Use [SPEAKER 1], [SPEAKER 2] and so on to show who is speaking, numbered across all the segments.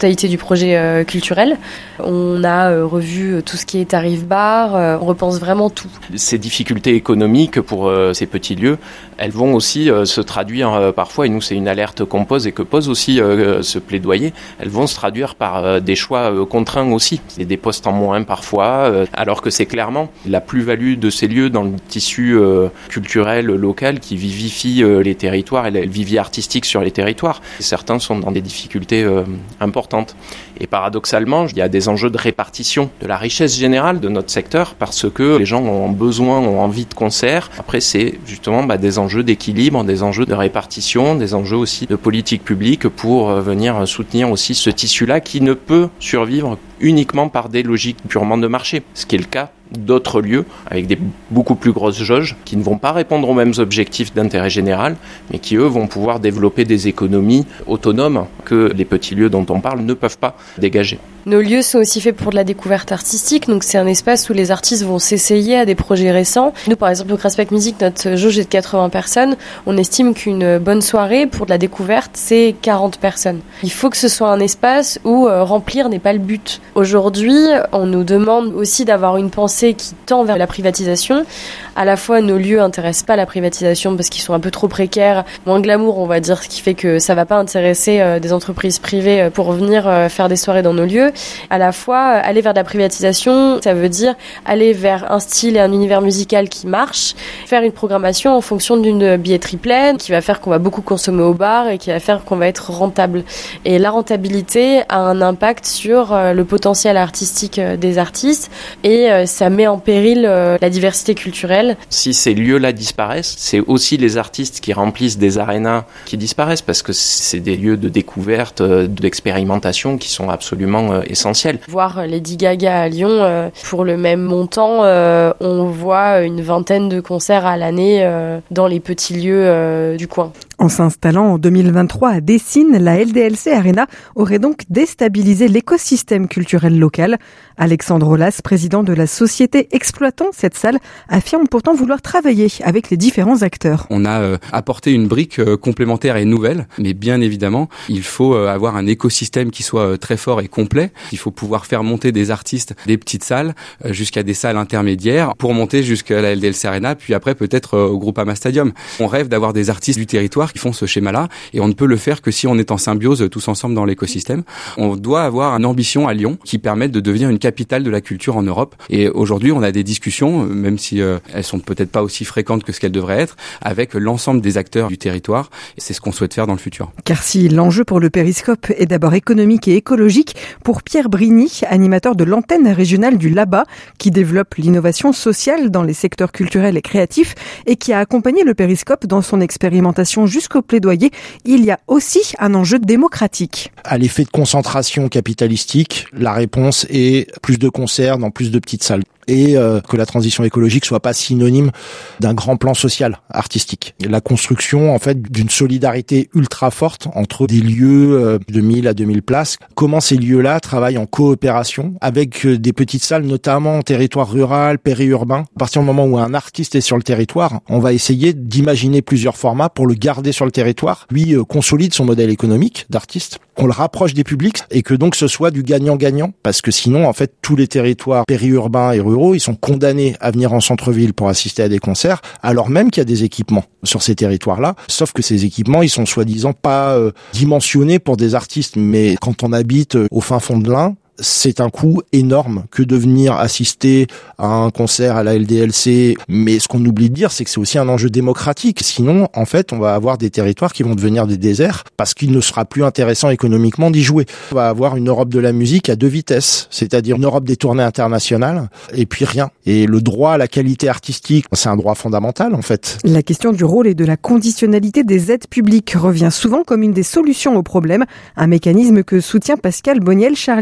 [SPEAKER 1] totalité du projet culturel. On a revu tout ce qui est tarif bar, on repense vraiment tout.
[SPEAKER 2] Ces difficultés économiques pour ces petits lieux, elles vont aussi se traduire parfois, et nous c'est une alerte qu'on pose et que pose aussi ce plaidoyer, elles vont se traduire par des choix contraints aussi. C'est des postes en moins parfois, alors que c'est clairement la plus-value de ces lieux dans le tissu culturel local qui vivifie les territoires et le vivier artistique sur les territoires. Certains sont dans des difficultés importantes. Et paradoxalement, il y a des enjeux de répartition de la richesse générale de notre secteur parce que les gens ont besoin, ont envie de concerts. Après, c'est justement des enjeux d'équilibre, des enjeux de répartition, des enjeux aussi de politique publique pour venir soutenir aussi ce tissu-là qui ne peut survivre uniquement par des logiques purement de marché, ce qui est le cas d'autres lieux avec des beaucoup plus grosses jauges qui ne vont pas répondre aux mêmes objectifs d'intérêt général, mais qui eux vont pouvoir développer des économies autonomes que les petits lieux dont on parle ne peuvent pas dégager.
[SPEAKER 1] Nos lieux sont aussi faits pour de la découverte artistique, donc c'est un espace où les artistes vont s'essayer à des projets récents. Nous, par exemple, au Craspec Music, notre jauge est de 80 personnes. On estime qu'une bonne soirée pour de la découverte, c'est 40 personnes. Il faut que ce soit un espace où remplir n'est pas le but. Aujourd'hui, on nous demande aussi d'avoir une pensée qui tend vers la privatisation. À la fois, nos lieux intéressent pas la privatisation parce qu'ils sont un peu trop précaires, moins glamour, on va dire, ce qui fait que ça va pas intéresser des entreprises privées pour venir faire des soirées dans nos lieux. À la fois, aller vers de la privatisation, ça veut dire aller vers un style et un univers musical qui marche, faire une programmation en fonction d'une billetterie pleine, qui va faire qu'on va beaucoup consommer au bar et qui va faire qu'on va être rentable. Et la rentabilité a un impact sur le potentiel artistique des artistes et ça met en péril la diversité culturelle.
[SPEAKER 2] Si ces lieux-là disparaissent, c'est aussi les artistes qui remplissent des arénas qui disparaissent parce que c'est des lieux de découverte, d'expérimentation qui sont absolument essentiel.
[SPEAKER 1] Voir Lady Gaga à Lyon, pour le même montant, on voit une vingtaine de concerts à l'année dans les petits lieux du coin.
[SPEAKER 3] En s'installant en 2023 à Dessines, la LDLC Arena aurait donc déstabilisé l'écosystème culturel local. Alexandre Aulas, président de la société exploitant cette salle, affirme pourtant vouloir travailler avec les différents acteurs.
[SPEAKER 4] On a apporté une brique complémentaire et nouvelle, mais bien évidemment, il faut avoir un écosystème qui soit très fort et complet. Il faut pouvoir faire monter des artistes des petites salles jusqu'à des salles intermédiaires pour monter jusqu'à la LDLC Arena, puis après peut-être au Groupama Stadium. On rêve d'avoir des artistes du territoire qui font ce schéma-là et on ne peut le faire que si on est en symbiose tous ensemble dans l'écosystème. On doit avoir une ambition à Lyon qui permette de devenir une capitale de la culture en Europe. Et aujourd'hui, on a des discussions, même si elles sont peut-être pas aussi fréquentes que ce qu'elles devraient être, avec l'ensemble des acteurs du territoire. Et c'est ce qu'on souhaite faire dans le futur.
[SPEAKER 3] Car si l'enjeu pour le Périscope est d'abord économique et écologique, pour Pierre Brigny, animateur de l'antenne régionale du LABA, qui développe l'innovation sociale dans les secteurs culturels et créatifs et qui a accompagné le Périscope dans son expérimentation jusqu'au plaidoyer, il y a aussi un enjeu démocratique.
[SPEAKER 5] À l'effet de concentration capitalistique, la réponse est plus de concerts dans plus de petites salles. Et que la transition écologique soit pas synonyme d'un grand plan social, artistique. La construction, en fait, d'une solidarité ultra forte entre des lieux de 1000 à 2000 places. Comment ces lieux-là travaillent en coopération avec des petites salles, notamment en territoire rural, périurbain. À partir du moment où un artiste est sur le territoire, on va essayer d'imaginer plusieurs formats pour le garder sur le territoire. Lui consolide son modèle économique d'artiste, qu'on le rapproche des publics et que donc ce soit du gagnant-gagnant. Parce que sinon, en fait, tous les territoires périurbains et ruraux, ils sont condamnés à venir en centre-ville pour assister à des concerts, alors même qu'il y a des équipements sur ces territoires-là. Sauf que ces équipements, ils sont soi-disant pas dimensionnés pour des artistes. Mais quand on habite au fin fond de l'Ain, c'est un coût énorme que de venir assister à un concert à la LDLC. Mais ce qu'on oublie de dire, c'est que c'est aussi un enjeu démocratique. Sinon, en fait, on va avoir des territoires qui vont devenir des déserts parce qu'il ne sera plus intéressant économiquement d'y jouer. On va avoir une Europe de la musique à deux vitesses, c'est-à-dire une Europe des tournées internationales et puis rien. Et le droit à la qualité artistique, c'est un droit fondamental, en fait.
[SPEAKER 3] La question du rôle et de la conditionnalité des aides publiques revient souvent comme une des solutions au problème. Un mécanisme que soutient Pascal Boniel-Charlier, conseiller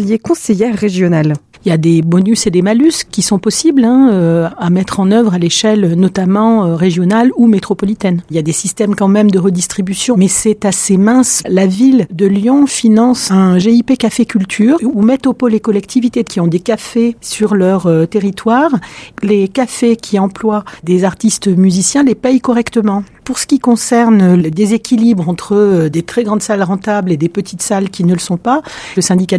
[SPEAKER 3] conseillère régionale.
[SPEAKER 6] Il y a des bonus et des malus qui sont possibles à mettre en œuvre à l'échelle notamment régionale ou métropolitaine. Il y a des systèmes quand même de redistribution, mais c'est assez mince. La ville de Lyon finance un GIP Café Culture où mettent au pôle les collectivités qui ont des cafés sur leur territoire. Les cafés qui emploient des artistes musiciens les payent correctement. Pour ce qui concerne le déséquilibre entre des très grandes salles rentables et des petites salles qui ne le sont pas, le syndicat